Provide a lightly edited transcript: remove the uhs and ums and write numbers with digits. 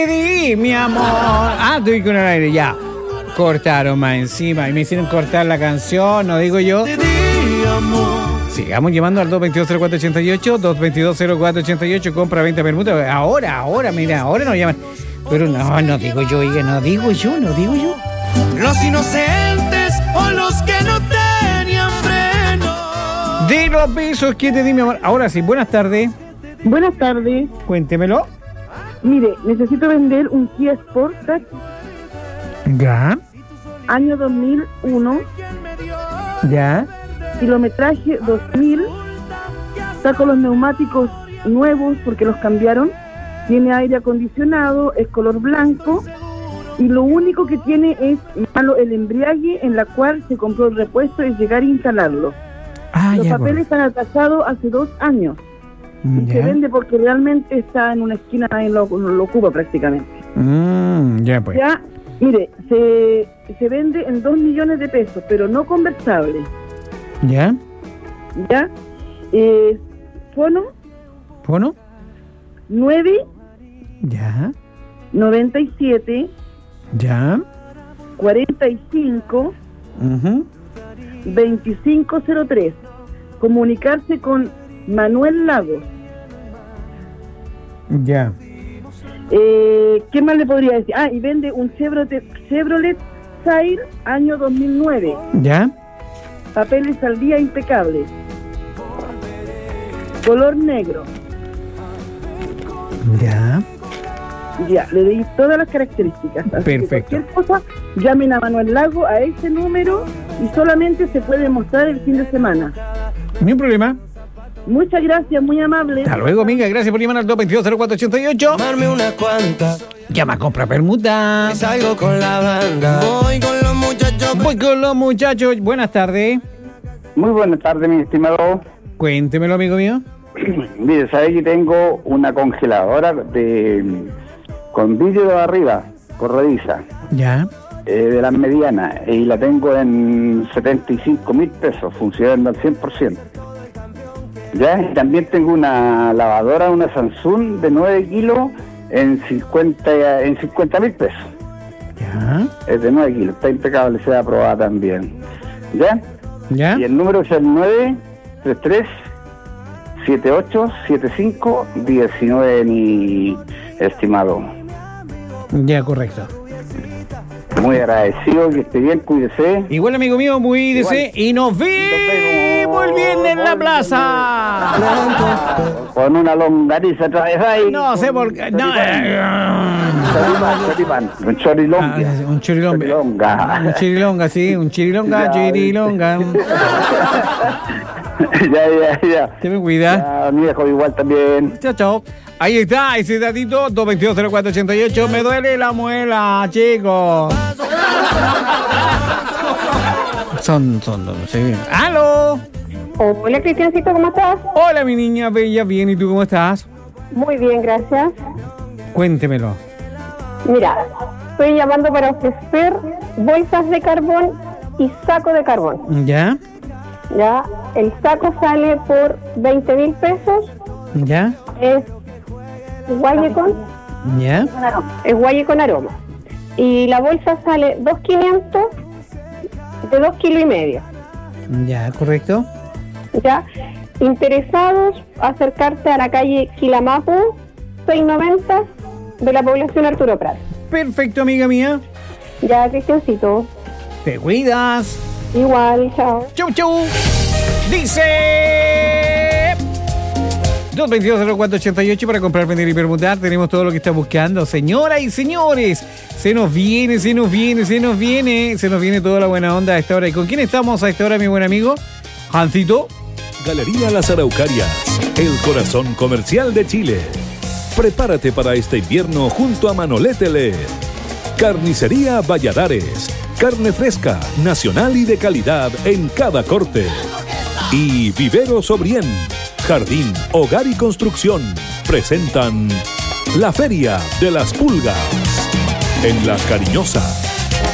Sí, mi amor. Ah, estoy con el aire, ya. Cortaron más encima y me hicieron cortar la canción, no digo yo. Sigamos llamando al 222-0488, 222-0488, compra 20 permutas. Ahora, mira, ahora nos llaman. Pero no digo yo, oiga, no digo yo. Los inocentes o los que no tenían freno. De los besos que te di, mi amor. Ahora sí, buenas tardes. Buenas tardes. Cuéntemelo. Mire, necesito vender un Kia Sportage Ya. año 2001, Ya. kilometraje 2000. Saco los neumáticos nuevos porque los cambiaron. Tiene aire acondicionado, es color blanco. Y lo único que tiene es malo el embriague, en la cual se compró el repuesto y llegar a instalarlo. Los papeles están atrasados hace 2 años. Y se vende porque realmente está en una esquina, nadie lo ocupa prácticamente. Ya pues. Ya, mire, se vende en 2 millones de pesos, pero no conversable. Ya. Ya. Fono 9 Ya. 97 Ya. 45 2503. Comunicarse con Manuel Lagos. Ya. ¿Qué más le podría decir? Y vende un Chevrolet Sail año 2009. Ya. Papeles al día impecables. Color negro. Ya. Ya, le di todas las características. Así Perfecto. que cualquier cosa, llamen a Manuel Lago a ese número y solamente se puede mostrar el fin de semana. Ni un problema. Muchas gracias, muy amable. Hasta luego, amiga. Gracias por llamar al 222-0488. Tomarme una cuanta. Llama, compra permuta. Y salgo con la banda. Voy con los muchachos. Buenas tardes. Muy buenas tardes, mi estimado. Cuéntemelo, amigo mío. Mire, sabes que tengo una congeladora con vidrio de arriba, corrediza, Ya. de las medianas, y la tengo en 75,000 pesos, funcionando al 100%. Ya, y también tengo una lavadora, una Samsung de 9 kilos en 50,000 pesos. Ya. Es de 9 kilos, está impecable, se va a probar también. ¿Ya? Ya. Y el número es el 933-7875-19, mi estimado. Ya, correcto. Muy agradecido, que esté bien, cuídese. Igual, amigo mío, muy DC. Y nos vemos el viernes en la plaza. Con una longaniza atravesada y... No sé por qué. No. Choripán. Un chorilonga. Un chorilonga. Chorilonga. Un chirilonga, sí. Un chirilonga, Ya. chirilonga. Ya. Te me cuidas. Ya, mi viejo igual también. Chao. Ahí está, ese datito, 222-0488. Me duele la muela, chicos. Son, sí. ¡Aló! Hola, Cristiancito, ¿cómo estás? Hola, mi niña bella, bien, ¿y tú cómo estás? Muy bien, gracias. Cuéntemelo. Mira, estoy llamando para ofrecer bolsas de carbón y saco de carbón. ¿Ya? Ya, el saco sale por 20,000 pesos. ¿Ya? Es guaye con aroma. Y la bolsa sale 2,500 de 2,5 kilos. Ya, correcto. Ya, interesados, acercarse a la calle Quilamapu 690 de la población Arturo Prat. Perfecto, amiga mía. Ya, Cristiancito. Te cuidas. Igual, chao. Chau. Dice 222-0488 para comprar, vender y permutar. Tenemos todo lo que está buscando. Señoras y señores, se nos viene toda la buena onda a esta hora. ¿Y con quién estamos a esta hora, mi buen amigo? Jancito. Galería Las Araucarias, el corazón comercial de Chile. Prepárate para este invierno junto a Manolete LED. Carnicería Valladares. Carne fresca, nacional y de calidad en cada corte. Y Vivero Sobrien, Jardín, Hogar y Construcción presentan la Feria de las Pulgas en La Cariñosa.